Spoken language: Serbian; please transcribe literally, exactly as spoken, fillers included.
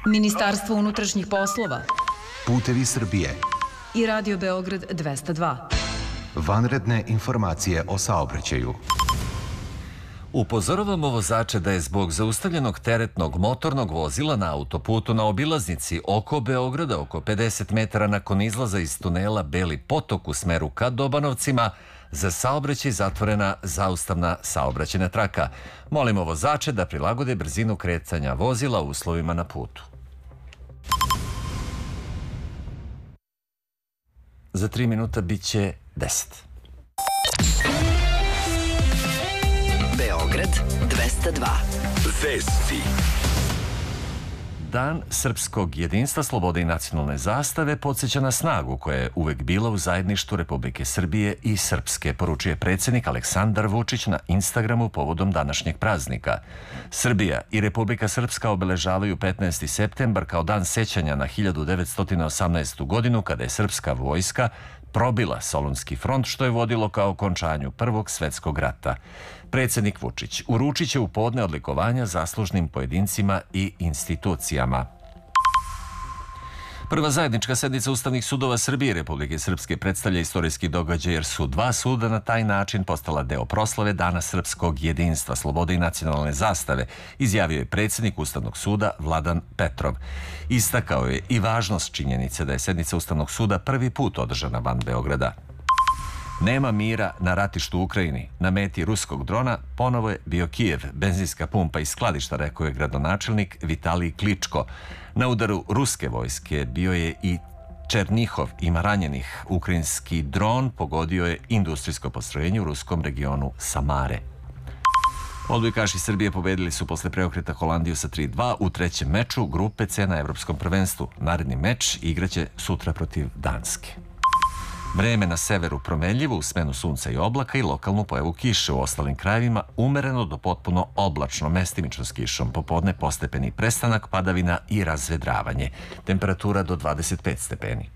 Ministarstvo unutrašnjih poslova, Putevi Srbije i Radio Beograd dvesta dva. Vanredne informacije o saobraćaju. Upozoravamo vozače da je zbog zaustavljenog teretnog motornog vozila na autoputu na obilaznici oko Beograda, oko pedeset metara nakon izlaza iz tunela Beli potok u smeru ka Dobanovcima, za saobraćaj zatvorena zaustavna saobraćajna traka. Molimo vozače da prilagode brzinu kretanja vozila u uslovima na putu. Za tri minuta bit će deset. Beograd dvesta dva. Vesti. Dan srpskog jedinstva, slobode i nacionalne zastave podsjeća na snagu koja je uvek bila u zajedništvu Republike Srbije i Srpske, poručuje predsjednik Aleksandar Vučić na Instagramu povodom današnjeg praznika. Srbija i Republika Srpska obeležavaju petnaesti septembar kao dan sećanja na hiljadu devetsto osamnaestu. godinu kada je srpska vojska probila Solunski front, što je vodilo ka okončanju Prvog svetskog rata. Predsjednik Vučić uručit će u podne odlikovanja zaslužnim pojedincima i institucijama. Prva zajednička sednica Ustavnih sudova Srbije i Republike Srpske predstavlja istorijski događaj jer su dva suda na taj način postala deo proslave Dana srpskog jedinstva, slobode i nacionalne zastave, izjavio je predsjednik Ustavnog suda Vladan Petrov. Istakao je i važnost činjenice da je sednica Ustavnog suda prvi put održana van Beograda. Nema mira na ratištu u Ukrajini. Na meti ruskog drona ponovo je bio Kijev, benzinska pumpa i skladišta, rekao je gradonačelnik Vitalij Kličko. Na udaru ruske vojske bio je i Černihov. Ima ranjenih. Ukrajinski dron pogodio je industrijsko postrojenje u ruskom regionu Samare. Odbojkaši Srbije pobedili su posle preokreta Holandiju sa tri dva u trećem meču grupe C na Evropskom prvenstvu. Naredni meč igraće sutra protiv Danske. Vreme na severu promenljivo, u smenu sunca i oblaka i lokalnu pojavu kiše. U ostalim krajevima umereno do potpuno oblačno, mestimično s kišom. Popodne postepeni prestanak padavina i razvedravanje. Temperatura do dvadeset pet stepeni.